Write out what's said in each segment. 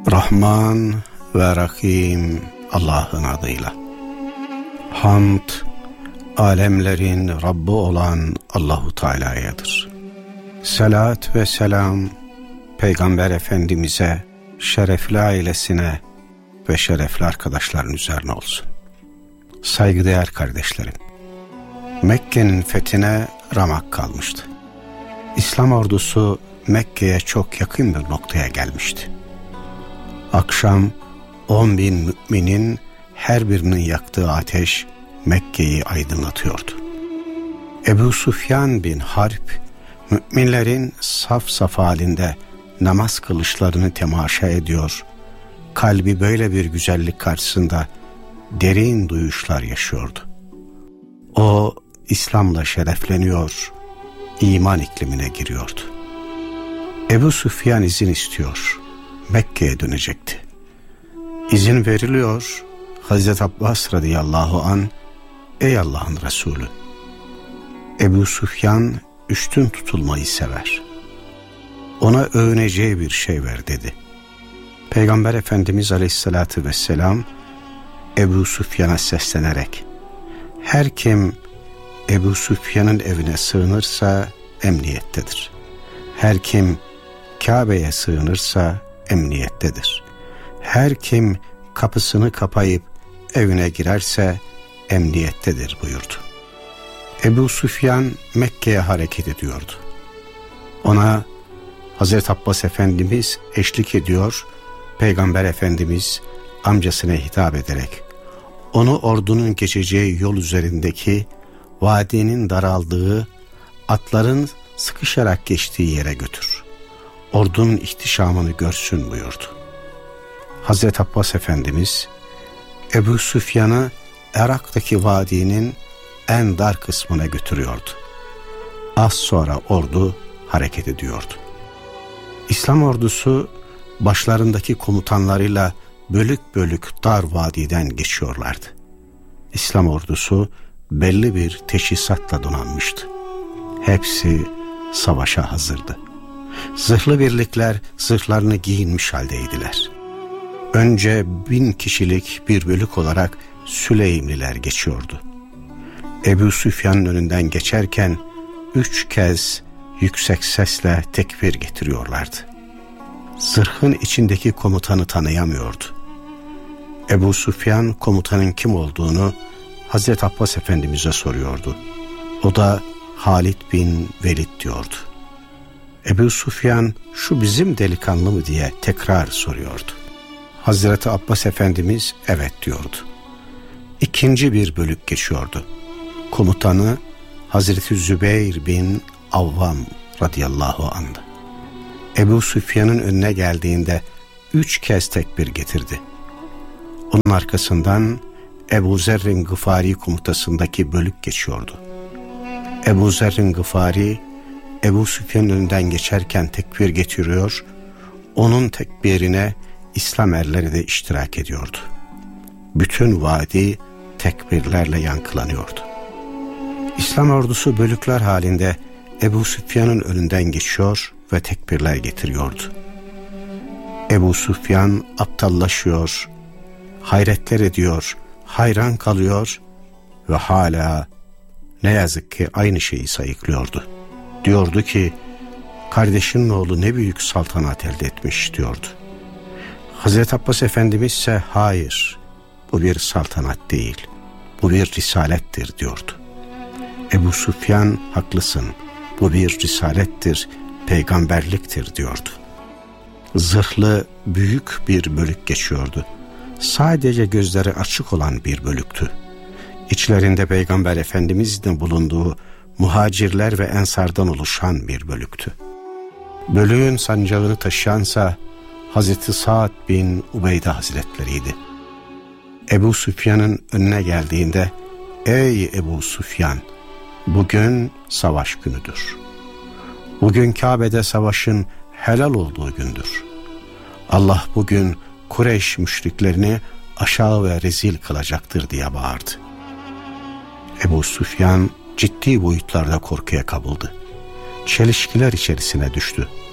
Rahman ve Rahim Allah'ın adıyla. Hamd, alemlerin Rabbi olan Allahu Teala'yadır. Salat ve selam Peygamber Efendimiz'e, şerefli ailesine ve şerefli arkadaşların üzerine olsun. Saygıdeğer kardeşlerim, Mekke'nin fethine ramak kalmıştı. İslam ordusu Mekke'ye çok yakın bir noktaya gelmişti. Akşam 10.000 müminin her birinin yaktığı ateş Mekke'yi aydınlatıyordu. Ebu Süfyan bin Harp, müminlerin saf saf halinde namaz kılışlarını temaşa ediyor, kalbi böyle bir güzellik karşısında derin duyuşlar yaşıyordu. O, İslam'la şerefleniyor, iman iklimine giriyordu. Ebu Süfyan izin istiyor, Mekke'ye dönecekti. İzin veriliyor, Hazreti Abbas radıyallahu an, ey Allah'ın Resulü, Ebu Süfyan üstün tutulmayı sever. Ona övüneceği bir şey ver dedi. Peygamber Efendimiz aleyhissalatü vesselam Ebu Süfyan'a seslenerek, her kim Ebu Süfyan'ın evine sığınırsa emniyettedir. Her kim Kabe'ye sığınırsa emniyettedir. Her kim kapısını kapayıp evine girerse emniyettedir buyurdu. Ebu Süfyan Mekke'ye hareket ediyordu. Ona Hazreti Abbas Efendimiz eşlik ediyor, Peygamber Efendimiz amcasına hitap ederek onu ordunun geçeceği yol üzerindeki vadinin daraldığı, atların sıkışarak geçtiği yere götür. Ordunun ihtişamını görsün buyurdu. Hazreti Abbas Efendimiz Ebu Süfyan'ı Irak'taki vadinin en dar kısmına götürüyordu. Az sonra ordu hareket ediyordu. İslam ordusu başlarındaki komutanlarıyla bölük bölük dar vadiden geçiyorlardı. İslam ordusu belli bir teçhizatla donanmıştı. Hepsi savaşa hazırdı. Zırhlı birlikler zırhlarını giyinmiş haldeydiler. Önce 1000 kişilik bir bölük olarak Süleymliler geçiyordu. Ebu Süfyan'ın önünden geçerken 3 kez yüksek sesle tekbir getiriyorlardı. Zırhın içindeki komutanı tanıyamıyordu. Ebu Süfyan komutanın kim olduğunu Hazreti Abbas Efendimiz'e soruyordu. O da Halid bin Velid diyordu. Ebu Süfyan şu bizim delikanlı mı diye tekrar soruyordu. Hazreti Abbas Efendimiz evet diyordu. İkinci bir bölük geçiyordu. Komutanı Hazreti Zübeyir bin Avvam radıyallahu anh'dı. Ebu Süfyan'ın önüne geldiğinde 3 kez tekbir getirdi. Onun arkasından Ebu Zerrin Gıfari komutasındaki bölük geçiyordu. Ebu Zerrin Gıfari Ebu Süfyan'ın önünden geçerken tekbir getiriyor, onun tekbirine İslam erleri de iştirak ediyordu. Bütün vadi tekbirlerle yankılanıyordu. İslam ordusu bölükler halinde Ebu Süfyan'ın önünden geçiyor ve tekbirler getiriyordu. Ebu Süfyan aptallaşıyor, hayretler ediyor, hayran kalıyor ve hala ne yazık ki aynı şeyi sayıklıyordu. Diyordu ki, kardeşinin oğlu ne büyük saltanat elde etmiş diyordu. Hazreti Abbas Efendimiz ise hayır, bu bir saltanat değil, bu bir risalettir diyordu. Ebu Süfyan haklısın, bu bir risalettir, peygamberliktir diyordu. Zırhlı büyük bir bölük geçiyordu. Sadece gözleri açık olan bir bölüktü. İçlerinde Peygamber Efendimiz'in bulunduğu muhacirler ve ensardan oluşan bir bölüktü. Bölüğün sancağını taşıyansa Hazreti Sa'd bin Ubeyde Hazretleriydi. Ebu Süfyan'ın önüne geldiğinde, ey Ebu Süfyan, bugün savaş günüdür. Bugün Kabe'de savaşın helal olduğu gündür. Allah bugün Kureyş müşriklerini aşağı ve rezil kılacaktır diye bağırdı. Ebu Süfyan ciddi boyutlarda korkuya kapıldı. Çelişkiler içerisine düştü.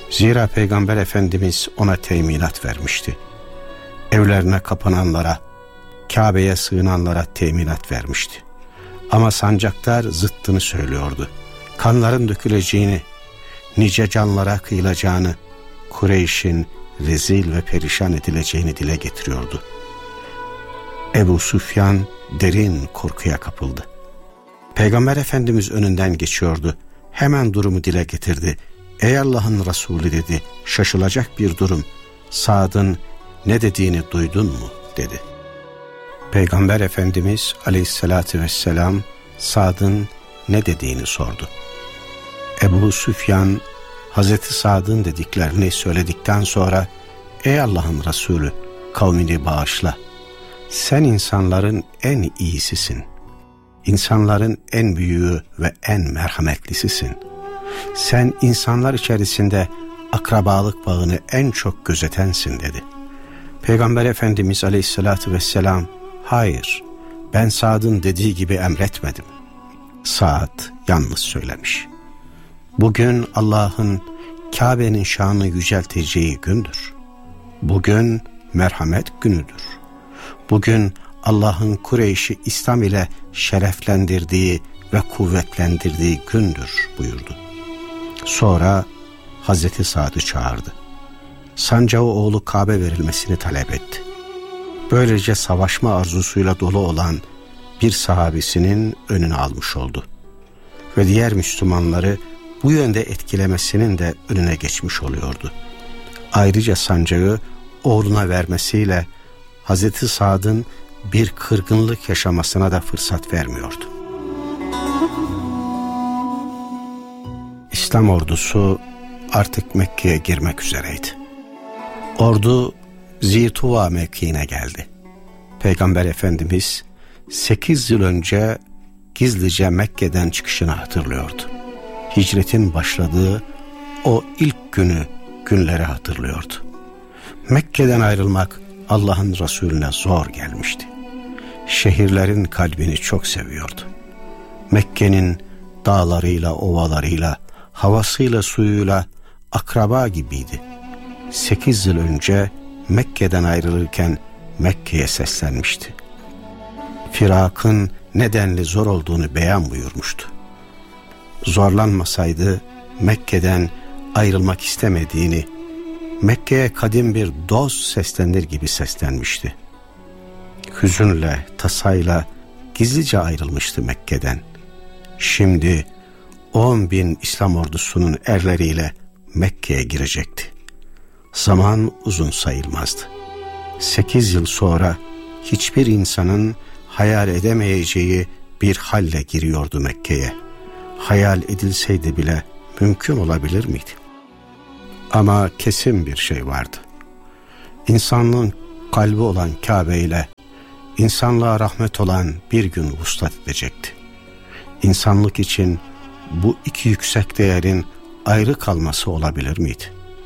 Zira Peygamber Efendimiz ona teminat vermişti. Evlerine kapananlara, Kabe'ye sığınanlara teminat vermişti. Ama sancaktar zıttını söylüyordu. Kanların döküleceğini, nice canlara kıyılacağını, Kureyş'in rezil ve perişan edileceğini dile getiriyordu. Ebu Süfyan derin korkuya kapıldı. Peygamber Efendimiz önünden geçiyordu. Hemen durumu dile getirdi. Ey Allah'ın Resulü dedi, şaşılacak bir durum. Sa'd'ın ne dediğini duydun mu dedi. Peygamber Efendimiz aleyhissalatü vesselam Sa'd'ın ne dediğini sordu. Ebu Süfyan Hazreti Sa'd'ın dediklerini söyledikten sonra ey Allah'ın Resulü kavmini bağışla. Sen insanların en iyisisin. İnsanların en büyüğü ve en merhametlisisin. Sen insanlar içerisinde akrabalık bağını en çok gözetensin dedi. Peygamber Efendimiz aleyhissalatü vesselam hayır ben Sa'd'ın dediği gibi emretmedim. Sa'd yalnız söylemiş. Bugün Allah'ın Kabe'nin şanını yücelteceği gündür. Bugün merhamet günüdür. Bugün Allah'ın Kureyş'i İslam ile şereflendirdiği ve kuvvetlendirdiği gündür buyurdu. Sonra Hazreti Sa'd'ı çağırdı. Sancağı oğlu Kabe verilmesini talep etti. Böylece savaşma arzusuyla dolu olan bir sahabisinin önünü almış oldu. Ve diğer Müslümanları bu yönde etkilemesinin de önüne geçmiş oluyordu. Ayrıca sancağı oğluna vermesiyle Hazreti Sa'd'ın bir kırgınlık yaşamasına da fırsat vermiyordu. İslam ordusu artık Mekke'ye girmek üzereydi. Ordu Zituva mevkiine geldi. Peygamber Efendimiz 8 yıl önce gizlice Mekke'den çıkışını hatırlıyordu. Hicretin başladığı o ilk günleri hatırlıyordu. Mekke'den ayrılmak Allah'ın Resulüne zor gelmişti. Şehirlerin kalbini çok seviyordu. Mekke'nin dağlarıyla, ovalarıyla, havasıyla, suyuyla akraba gibiydi. 8 yıl önce Mekke'den ayrılırken Mekke'ye seslenmişti. Firakın nedenli zor olduğunu beyan buyurmuştu. Zorlanmasaydı Mekke'den ayrılmak istemediğini, Mekke'ye kadim bir dost seslenir gibi seslenmişti. Hüzünle, tasayla gizlice ayrılmıştı Mekke'den. Şimdi 10.000 İslam ordusunun erleriyle Mekke'ye girecekti. Zaman uzun sayılmazdı. 8 yıl sonra hiçbir insanın hayal edemeyeceği bir halle giriyordu Mekke'ye. Hayal edilseydi bile mümkün olabilir miydi? Ama kesin bir şey vardı. İnsanlığın kalbi olan Kabe ile insanlığa rahmet olan bir gün vuslat edecekti. İnsanlık için bu iki yüksek değerin ayrı kalması olabilir miydi?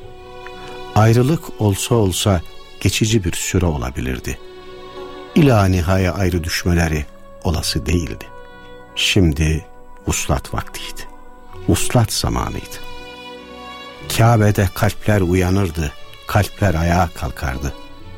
Ayrılık olsa olsa geçici bir süre olabilirdi. İlâ nihaya ayrı düşmeleri olası değildi. Şimdi vuslat vaktiydi. Vuslat zamanıydı. Kabe'de kalpler uyanırdı, kalpler ayağa kalkardı.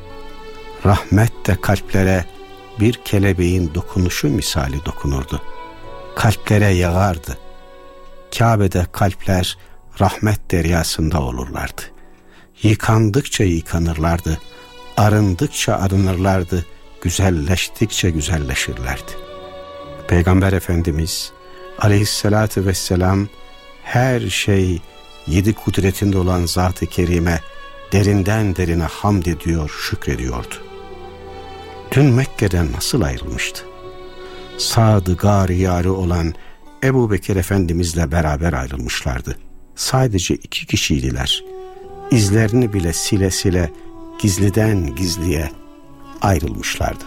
Rahmet de kalplere bir kelebeğin dokunuşu misali dokunurdu. Kalplere yağardı. Kabe'de kalpler rahmet deryasında olurlardı. Yıkandıkça yıkanırlardı, arındıkça arınırlardı, güzelleştikçe güzelleşirlerdi. Peygamber Efendimiz aleyhissalatü vesselam her şey 7 kudretinde olan Zat-ı Kerime derinden derine hamd ediyor, şükrediyordu. Dün Mekke'den nasıl ayrılmıştı? Sa'd-ı Gâriyâri olan Ebu Bekir Efendimizle beraber ayrılmışlardı. Sadece 2 kişiydiler. İzlerini bile sile sile gizliden gizliye ayrılmışlardı.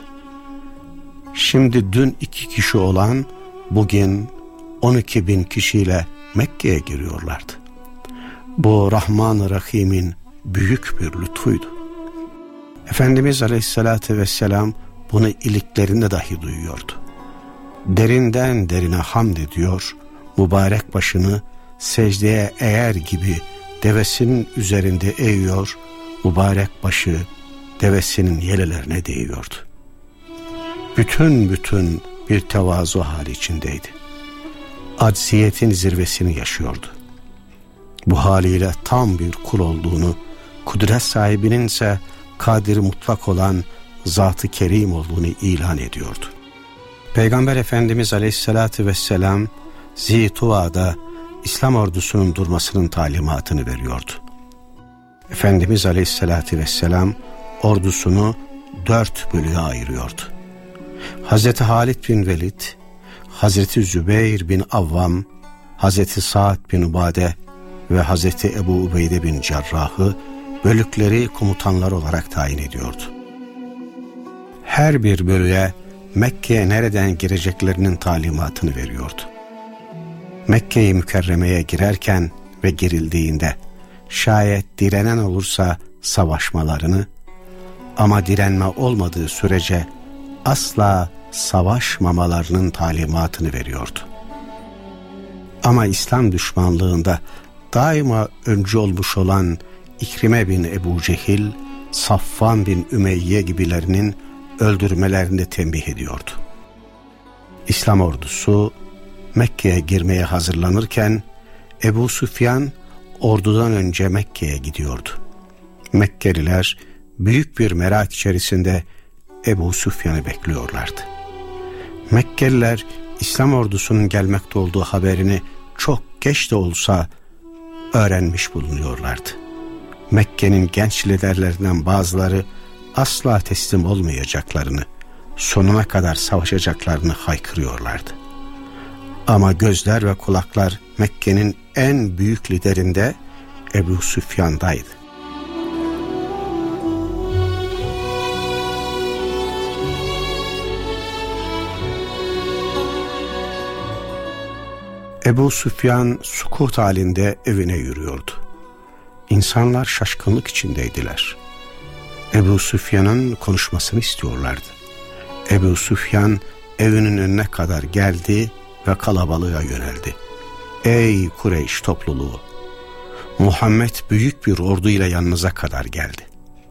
Şimdi dün 2 kişi olan bugün 12.000 kişiyle Mekke'ye giriyorlardı. Bu Rahman-ı Rahim'in büyük bir lütfuydu. Efendimiz Aleyhisselatü Vesselam bunu iliklerinde dahi duyuyordu. Derinden derine hamd ediyor, mübarek başını secdeye eğer gibi devesinin üzerinde eğiyor, mübarek başı devesinin yelelerine değiyordu. Bütün bir tevazu hali içindeydi. Acziyetin zirvesini yaşıyordu. Bu haliyle tam bir kul olduğunu, kudret sahibinin ise kadiri mutlak olan Zat-ı Kerim olduğunu ilan ediyordu. Peygamber Efendimiz Aleyhisselatü Vesselam Zituva'da İslam ordusunun durmasının talimatını veriyordu. Efendimiz Aleyhisselatü Vesselam ordusunu 4 bölüğe ayırıyordu. Hazreti Halid bin Velid, Hazreti Zübeyir bin Avvam, Hazreti Sa'd bin Ubade ve Hazreti Ebu Ubeyde bin Cerrah'ı bölükleri komutanlar olarak tayin ediyordu. Her bir bölüğe Mekke'ye nereden gireceklerinin talimatını veriyordu. Mekke-i Mükerreme'ye girerken ve girildiğinde şayet direnen olursa savaşmalarını, ama direnme olmadığı sürece asla savaşmamalarının talimatını veriyordu. Ama İslam düşmanlığında daima öncü olmuş olan İkrime bin Ebu Cehil, Safvan bin Ümeyye gibilerinin öldürmelerini tembih ediyordu. İslam ordusu Mekke'ye girmeye hazırlanırken Ebu Süfyan ordudan önce Mekke'ye gidiyordu. Mekkeliler büyük bir merak içerisinde Ebu Süfyan'ı bekliyorlardı. Mekkeliler İslam ordusunun gelmekte olduğu haberini çok geç de olsa öğrenmiş bulunuyorlardı. Mekke'nin genç liderlerinden bazıları asla teslim olmayacaklarını, sonuna kadar savaşacaklarını haykırıyorlardı. Ama gözler ve kulaklar Mekke'nin en büyük liderinde Ebu Süfyan'daydı. Ebu Süfyan sukut halinde evine yürüyordu. İnsanlar şaşkınlık içindeydiler. Ebu Süfyan'ın konuşmasını istiyorlardı. Ebu Süfyan evinin önüne kadar geldi ve kalabalığa yöneldi. Ey Kureyş topluluğu! Muhammed büyük bir orduyla yanınıza kadar geldi.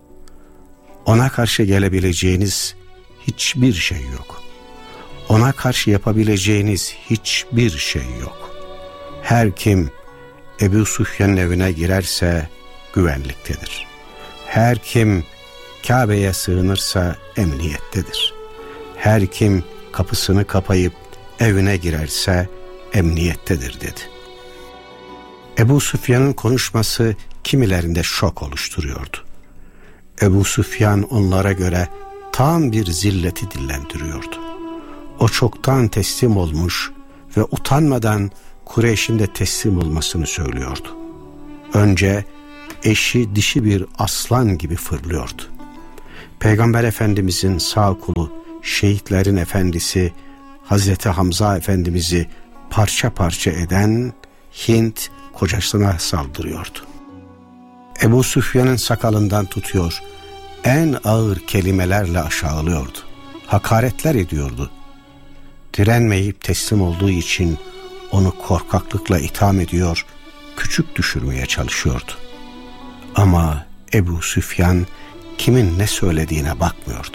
Ona karşı gelebileceğiniz hiçbir şey yok. Ona karşı yapabileceğiniz hiçbir şey yok. Her kim Ebu Süfyan'ın evine girerse güvenliktedir. Her kim Kabe'ye sığınırsa emniyettedir. Her kim kapısını kapayıp evine girerse emniyettedir dedi. Ebu Süfyan'ın konuşması kimilerinde şok oluşturuyordu. Ebu Süfyan onlara göre tam bir zilleti dillendiriyordu. O çoktan teslim olmuş ve utanmadan Kureyş'in de teslim olmasını söylüyordu. Önce eşi dişi bir aslan gibi fırlıyordu. Peygamber Efendimizin sağ kolu, şehitlerin efendisi Hazreti Hamza Efendimiz'i parça parça eden Hint kocasına saldırıyordu. Ebu Süfyan'ın sakalından tutuyor, en ağır kelimelerle aşağılıyordu. Hakaretler ediyordu. Direnmeyip teslim olduğu için onu korkaklıkla itham ediyor, küçük düşürmeye çalışıyordu. Ama Ebu Süfyan kimin ne söylediğine bakmıyordu.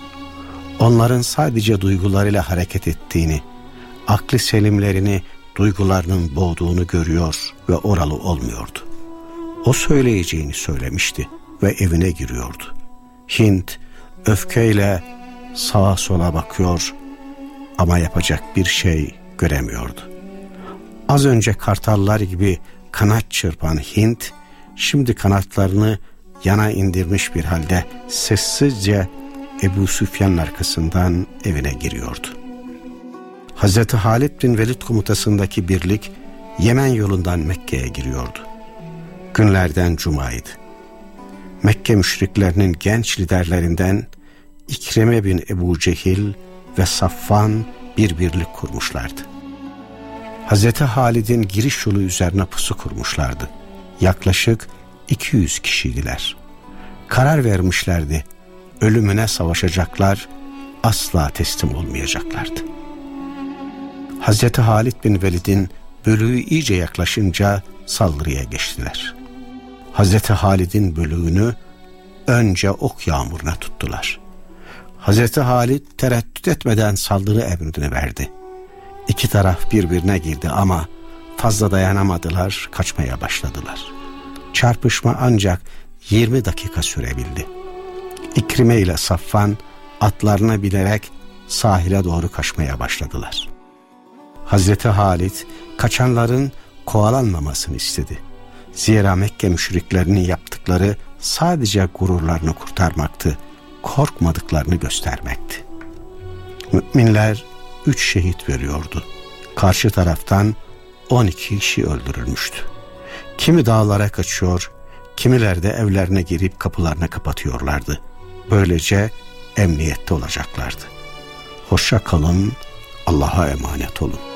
Onların sadece duygularıyla hareket ettiğini, aklı selimlerini duygularının boğduğunu görüyor ve oralı olmuyordu. O söyleyeceğini söylemişti ve evine giriyordu. Hint öfkeyle sağa sola bakıyor ama yapacak bir şey göremiyordu. Az önce kartallar gibi kanat çırpan Hint, şimdi kanatlarını yana indirmiş bir halde sessizce Ebu Süfyan'ın arkasından evine giriyordu. Hazreti Halid bin Velid komutasındaki birlik Yemen yolundan Mekke'ye giriyordu. Günlerden cumaydı. Mekke müşriklerinin genç liderlerinden İkrime bin Ebu Cehil ve Safvan bir birlik kurmuşlardı. Hazreti Halid'in giriş yolu üzerine pusu kurmuşlardı. Yaklaşık 200 kişiydiler. Karar vermişlerdi. Ölümüne savaşacaklar, asla teslim olmayacaklardı. Hazreti Halid bin Velid'in bölüğü iyice yaklaşınca saldırıya geçtiler. Hazreti Halid'in bölüğünü önce ok yağmuruna tuttular. Hazreti Halid tereddüt etmeden saldırı emrini verdi. İki taraf birbirine girdi ama fazla dayanamadılar, kaçmaya başladılar. Çarpışma ancak 20 dakika sürebildi. İkrime ile Safvan atlarına binerek sahile doğru kaçmaya başladılar. Hazreti Halid kaçanların kovalanmamasını istedi. Zira Mekke müşriklerinin yaptıkları sadece gururlarını kurtarmaktı, korkmadıklarını göstermekti. Müminler 3 şehit veriyordu. Karşı taraftan 12 kişi öldürülmüştü. Kimi dağlara kaçıyor, kimiler de evlerine girip kapılarını kapatıyorlardı. Böylece emniyette olacaklardı. Hoşça kalın, Allah'a emanet olun.